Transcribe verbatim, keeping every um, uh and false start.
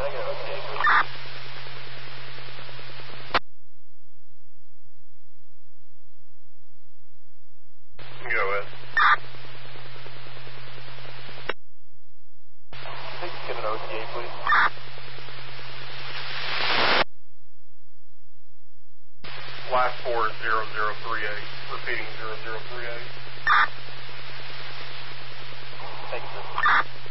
Can I get an O T A, please? You can go with. Please give an O T A, please. Last four is zero zero three eight. Repeating zero zero three eight. Thank you, sir.